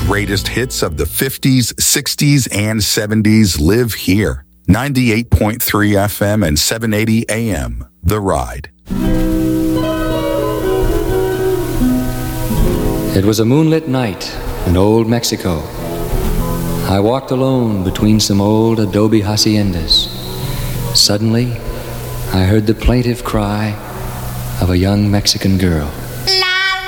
greatest hits of the 50s, 60s, and 70s live here. 98.3 FM and 780 AM, The Ride. It was a moonlit night in old Mexico. I walked alone between some old adobe haciendas. Suddenly, I heard the plaintive cry of a young Mexican girl.